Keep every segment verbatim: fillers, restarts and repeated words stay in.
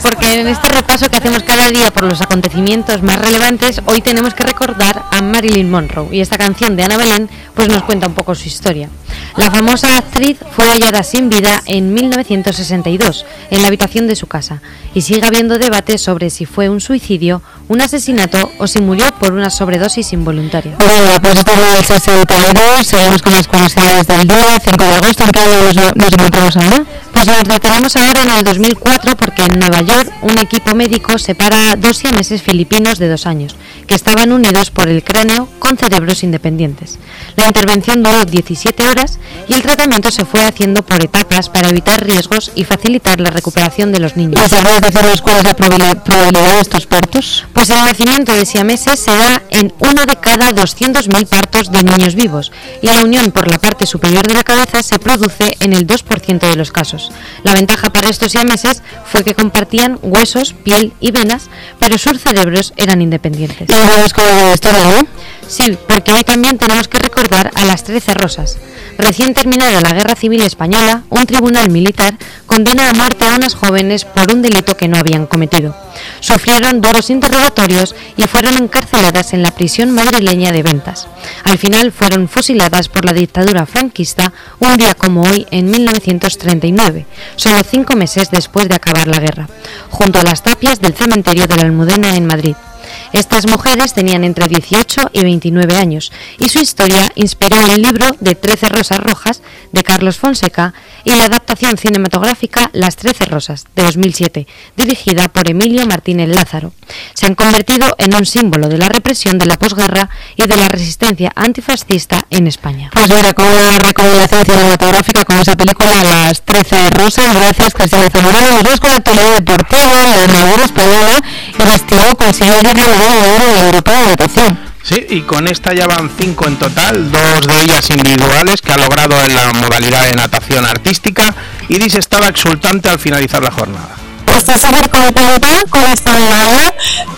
porque en este repaso que hacemos cada día por los acontecimientos más relevantes, hoy tenemos que recordar a Marilyn Monroe, y esta canción de Ana Belén pues nos cuenta un poco su historia. La famosa actriz fue hallada sin vida en mil novecientos sesenta y dos en la habitación de su casa, y sigue habiendo debate sobre si fue un suicidio, un asesinato o si murió por una sobredosis involuntaria. Bueno, pues esto es el sesenta y dos, seguimos con las curiosidades del día, cinco de agosto, ¿en qué año nos, nos encontramos ahora? Pues nos detenemos ahora en el dos mil cuatro, porque en Nueva York un equipo médico separa dos siameses filipinos de dos años, que estaban unidos por el cráneo con cerebros independientes. La intervención duró diecisiete horas y el tratamiento se fue haciendo por etapas para evitar riesgos y facilitar la recuperación de los niños. ¿Y sabes decirnos cuál es la probabilidad de estos partos? Pues el nacimiento de siameses se da en uno de cada doscientos mil partos de niños vivos, y la unión por la parte superior de la cabeza se produce en el dos por ciento de los casos. La ventaja para estos siameses fue que compartían huesos, piel y venas, pero sus cerebros eran independientes. ¿Y sabes cómo es la historia, no? Sí, porque hoy también tenemos que recordar a las Trece Rosas. Recién terminada la Guerra Civil Española, un tribunal militar condena a muerte a unas jóvenes por un delito que no habían cometido. Sufrieron duros interrogatorios y fueron encarceladas en la prisión madrileña de Ventas. Al final fueron fusiladas por la dictadura franquista un día como hoy en mil novecientos treinta y nueve, solo cinco meses después de acabar la guerra, junto a las tapias del cementerio de la Almudena en Madrid. Estas mujeres tenían entre dieciocho y veintinueve años, y su historia inspiró el libro de Trece Rosas Rojas de Carlos Fonseca y la adaptación cinematográfica Las Trece Rosas de dos mil siete, dirigida por Emilio Martínez Lázaro. Se han convertido en un símbolo de la represión de la posguerra y de la resistencia antifascista en España. Pues mira, con una recomendación cinematográfica como esa película Las Trece Rosas. Gracias, Cristina Zamorano. Nos vamos con la actualidad deportiva. La armadura española investigó consiguió el oro de la Europea de natación. Sí, y con esta ya van cinco en total, dos de ellas individuales que ha logrado en la modalidad de natación artística. Iris estaba exultante al finalizar la jornada. Estoy súper contenta con esta medalla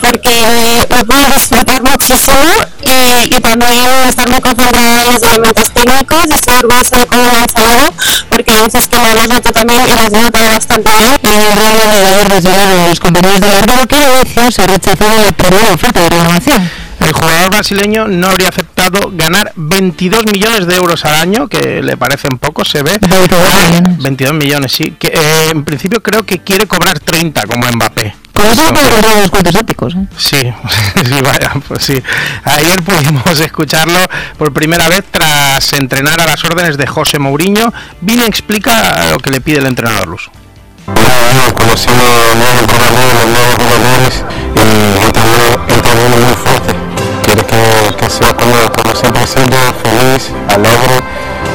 porque me pude disfrutar muchísimo y, y también estar muy concentrada en los elementos técnicos y estoy orgullosa de cómo lo he enseñado, porque hay veces que me las noto también y las noto bastante bien. Y el Real Medallador desde los compañeros de Álvaro que Venecia se rechazó la primera oferta de renovación. El jugador brasileño no habría aceptado ganar veintidós millones de euros al año, que le parecen pocos, se ve. veintidós millones. veintidós millones, sí. Que, eh, en principio creo que quiere cobrar treinta como Mbappé. Con eso puede comprar unos cuantos épicos, ¿eh? Sí, sí, vaya, pues sí. Ayer pudimos escucharlo por primera vez tras entrenar a las órdenes de José Mourinho. Vini explica lo que le pide el entrenador luso. Bueno, bueno, conociendo los nuevos entrenadores, los nuevos jugadores, y él también, él también es muy fuerte. Quiere que, que sea como, como siempre siendo feliz, alegre